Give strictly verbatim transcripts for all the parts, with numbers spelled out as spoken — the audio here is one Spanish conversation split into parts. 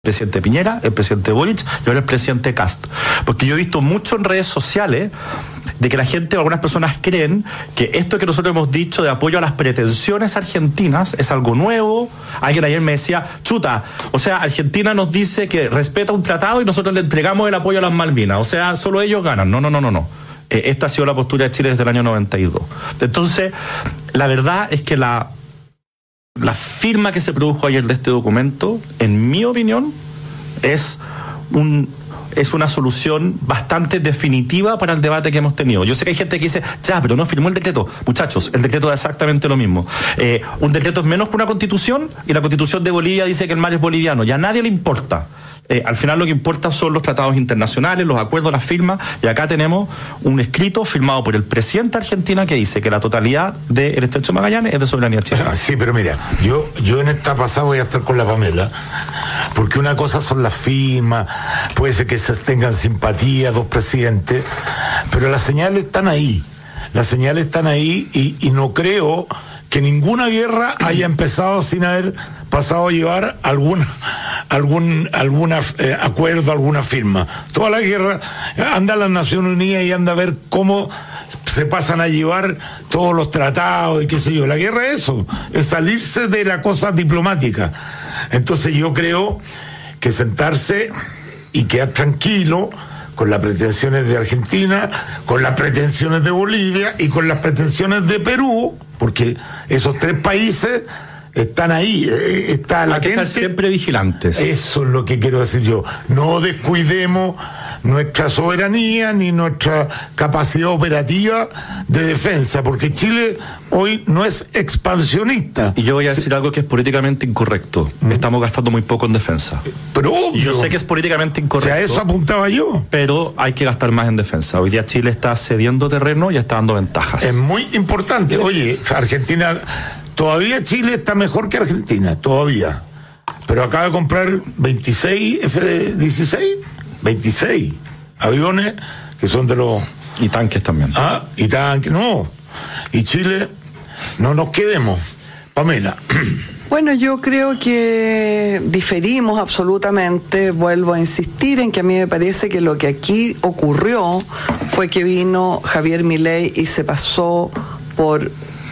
presidente Piñera, el presidente Boric y ahora el presidente Kast. Porque yo he visto mucho en redes sociales de que la gente, algunas personas creen que esto que nosotros hemos dicho de apoyo a las pretensiones argentinas es algo nuevo. Alguien ayer me decía, chuta, o sea, Argentina nos dice que respeta un tratado y nosotros le entregamos el apoyo a las Malvinas. O sea, solo ellos ganan. No, no, no, no, no. Eh, esta ha sido la postura de Chile desde el año noventa y dos. Entonces, la verdad es que la... La firma que se produjo ayer de este documento, en mi opinión, es un es una solución bastante definitiva para el debate que hemos tenido. Yo sé que hay gente que dice, ya, pero no firmó el decreto. Muchachos, el decreto es exactamente lo mismo. Eh, un decreto es menos que una constitución y la constitución de Bolivia dice que el mar es boliviano. Ya a nadie le importa. Eh, al final lo que importa son los tratados internacionales, los acuerdos, las firmas, y acá tenemos un escrito firmado por el presidente de Argentina que dice que la totalidad del Estrecho de Magallanes es de soberanía chilena. Sí, pero mira, yo, yo en esta pasada voy a estar con la Pamela, porque una cosa son las firmas, puede ser que se tengan simpatía dos presidentes, pero las señales están ahí, las señales están ahí y, y no creo que ninguna guerra haya empezado sin haber pasado a llevar alguna algún alguna eh, acuerdo, alguna firma. Toda la guerra anda a las Naciones Unidas y anda a ver cómo se pasan a llevar todos los tratados y qué sé yo. La guerra es eso, es salirse de la cosa diplomática. Entonces yo creo que sentarse y quedar tranquilo con las pretensiones de Argentina, con las pretensiones de Bolivia y con las pretensiones de Perú, porque esos tres países están ahí, eh, está latente. Hay que estar siempre vigilantes. Eso es lo que quiero decir yo. No descuidemos nuestra soberanía ni nuestra capacidad operativa de defensa, porque Chile hoy no es expansionista. Y yo voy a decir algo que es políticamente incorrecto. ¿Mm? Estamos gastando muy poco en defensa. Pero obvio. Y yo sé que es políticamente incorrecto. O sea, eso apuntaba yo. Pero hay que gastar más en defensa. Hoy día Chile está cediendo terreno y está dando ventajas. Es muy importante. Oye, Argentina... Todavía Chile está mejor que Argentina, todavía. Pero acaba de comprar veintiséis F dieciséis, veintiséis aviones que son de los... Y tanques también. Ah, y tanques, no. Y Chile, no nos quedemos. Pamela. Bueno, yo creo que diferimos absolutamente. Vuelvo a insistir en que a mí me parece que lo que aquí ocurrió fue que vino Javier Milei y se pasó por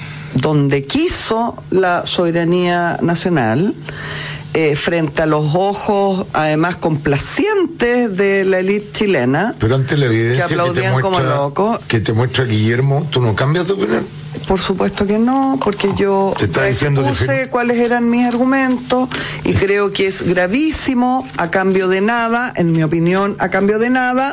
donde quiso la soberanía nacional, eh, frente a los ojos además complacientes de la élite chilena, pero ante la evidencia que aplaudían que te muestra, como locos. Que te muestra Guillermo, ¿tú no cambias de opinión? Por supuesto que no, porque yo expuse cuáles eran mis argumentos y creo que es gravísimo, a cambio de nada, en mi opinión, a cambio de nada,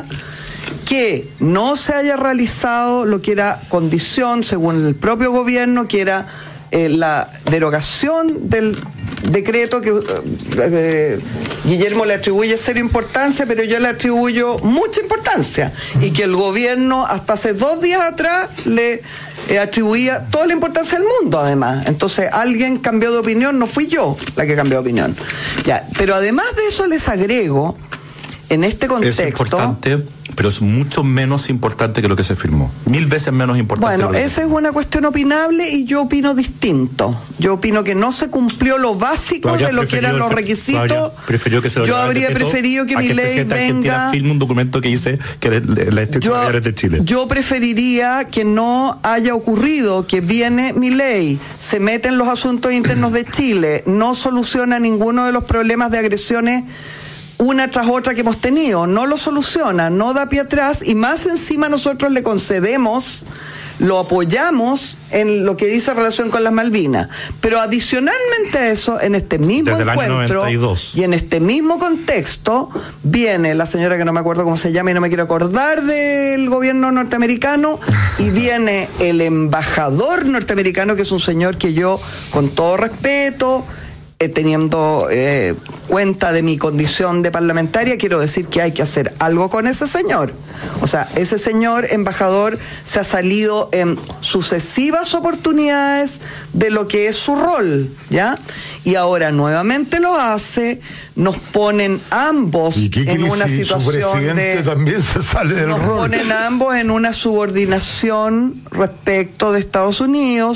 que no se haya realizado lo que era condición, según el propio gobierno, que era eh, la derogación del decreto que eh, Guillermo le atribuye cero importancia, pero yo le atribuyo mucha importancia, y que el gobierno hasta hace dos días atrás le eh, atribuía toda la importancia del mundo, además. Entonces alguien cambió de opinión, no fui yo la que cambió de opinión. Ya, pero además de eso les agrego, en este contexto... Es importante, pero es mucho menos importante que lo que se firmó. Mil veces menos importante. Bueno, esa es una cuestión opinable y yo opino distinto. Yo opino que no se cumplió lo básico de lo que eran los requisitos. Prefirió que se lo yo habría preferido que mi ley venga... firme un documento que dice que la extensión es de Chile. Yo preferiría que no haya ocurrido que viene mi ley, se mete en los asuntos internos de Chile, no soluciona ninguno de los problemas de agresiones una tras otra que hemos tenido, no lo soluciona, no da pie atrás, y más encima nosotros le concedemos, lo apoyamos en lo que dice relación con las Malvinas. Pero adicionalmente a eso, en este mismo Desde encuentro y en este mismo contexto, viene la señora que no me acuerdo cómo se llama y no me quiero acordar del gobierno norteamericano, y viene el embajador norteamericano, que es un señor que yo, con todo respeto, Eh, teniendo eh, cuenta de mi condición de parlamentaria, quiero decir que hay que hacer algo con ese señor. O sea, ese señor embajador se ha salido en sucesivas oportunidades de lo que es su rol, ¿ya? Y ahora nuevamente lo hace, nos ponen ambos en una situación de... también se sale del nos rol. ponen ambos en una subordinación respecto de Estados Unidos,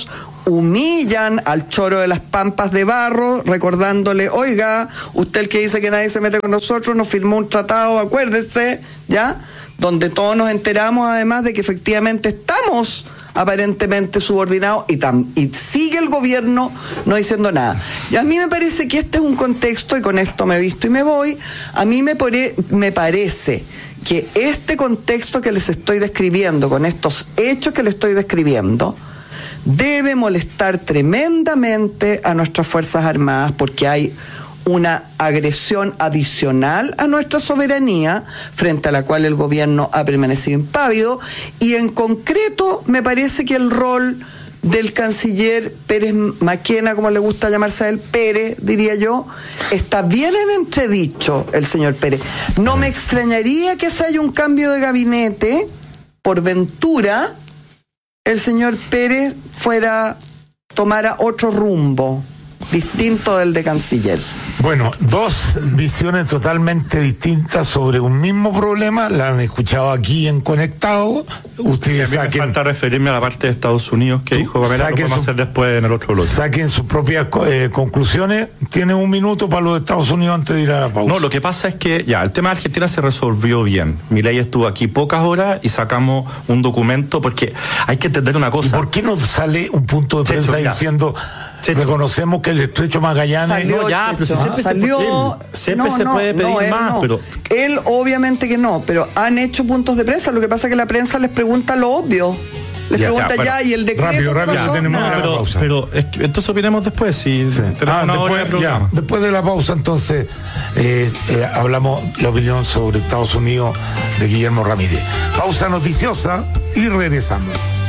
humillan al choro de las Pampas de Barro, recordándole, oiga, usted el que dice que nadie se mete con nosotros, nos firmó un tratado, acuérdese, ¿ya? Donde todos nos enteramos además de que efectivamente estamos aparentemente subordinados y, tam, y sigue el gobierno no diciendo nada. Y a mí me parece que este es un contexto, y con esto me visto y me voy, a mí me, pare, me parece que este contexto que les estoy describiendo, con estos hechos que les estoy describiendo, debe molestar tremendamente a nuestras Fuerzas Armadas, porque hay una agresión adicional a nuestra soberanía, frente a la cual el gobierno ha permanecido impávido, y en concreto me parece que el rol del canciller Pérez Maquena, como le gusta llamarse a él, Pérez, diría yo, está bien en entredicho el señor Pérez. No me extrañaría que si haya un cambio de gabinete, por ventura, el señor Pérez fuera, tomara otro rumbo, distinto del de canciller. Bueno, dos visiones totalmente distintas sobre un mismo problema, la han escuchado aquí en Conectado. Ustedes sí, a mí saquen, me falta referirme a la parte de Estados Unidos que dijo Pamela, lo podemos su, hacer después en el otro bloque. Saquen sus propias eh, conclusiones. Tienen un minuto para los de Estados Unidos antes de ir a la pausa. No, lo que pasa es que ya, el tema de Argentina se resolvió bien. Milei estuvo aquí pocas horas y sacamos un documento, porque hay que entender una cosa. ¿Y por qué no sale un punto de prensa Checho, diciendo... Sí, reconocemos que el estrecho Magallanes salió, no, ya, pero si siempre salió, se puede, siempre no, se no, puede pedir no, más, no. pero él obviamente que no, pero han hecho puntos de prensa. Lo que pasa es que la prensa les pregunta lo obvio. Les ya, pregunta ya, bueno, ya y el decreto. Rápido, rápido, ya, tenemos no, una pero, pausa. Pero es que, entonces opinemos después, si sí. tenemos ah, una después, hora de programa. Ya, después de la pausa, entonces, eh, eh, hablamos la opinión sobre Estados Unidos de Guillermo Ramírez. Pausa noticiosa y regresamos.